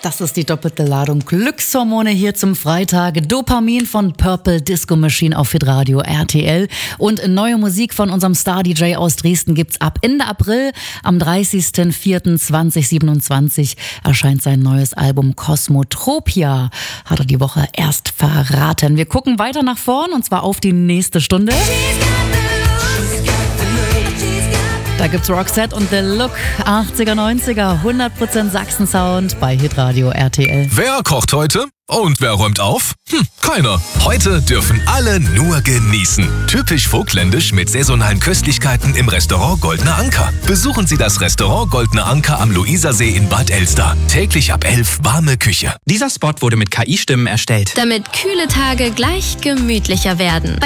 Das ist die doppelte Ladung Glückshormone hier zum Freitag. Dopamin von Purple Disco Machine auf Hitradio RTL. Und neue Musik von unserem Star-DJ aus Dresden gibt's ab Ende April. Am 30.04.2027 erscheint sein neues Album Kosmotropia. Hat er die Woche erst verraten. Wir gucken weiter nach vorn und zwar auf die nächste Stunde. Da gibt's Roxette und The Look, 80er, 90er, 100% Sachsen-Sound bei Hitradio RTL. Wer kocht heute? Und wer räumt auf? Keiner. Heute dürfen alle nur genießen. Typisch vogtländisch mit saisonalen Köstlichkeiten im Restaurant Goldener Anker. Besuchen Sie das Restaurant Goldener Anker am Luisersee in Bad Elster. Täglich ab 11 warme Küche. Dieser Spot wurde mit KI-Stimmen erstellt. Damit kühle Tage gleich gemütlicher werden.